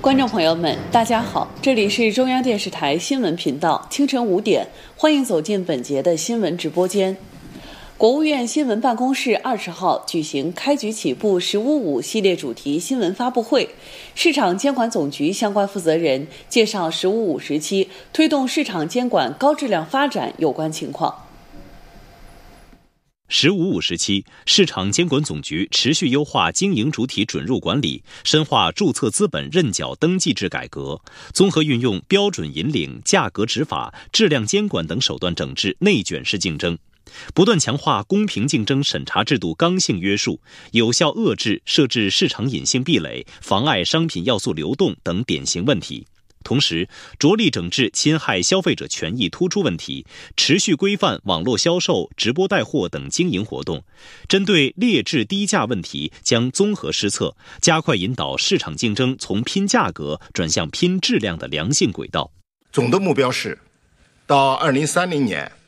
观众朋友们，大家好，这里是中央电视台新闻频道，清晨5点，欢迎走进本节的新闻直播间。国务院新闻办公室20号举行开局起步“十五五”系列主题新闻发布会，市场监管总局相关负责人介绍“十五五”时期推动市场监管高质量发展有关情况。 “15·5”时期，市场监管总局持续优化经营主体准入管理，深化注册资本认缴登记制改革，综合运用标准引领、价格执法、质量监管等手段整治内卷式竞争，不断强化公平竞争审查制度刚性约束，有效遏制设置市场隐性壁垒、妨碍商品要素流动等典型问题。同时，着力整治侵害消费者权益突出问题，持续规范网络销售、直播带货等经营活动。针对劣质低价问题，将综合施策，加快引导市场竞争从拼价格转向拼质量的良性轨道。 总的目标是，到2030年，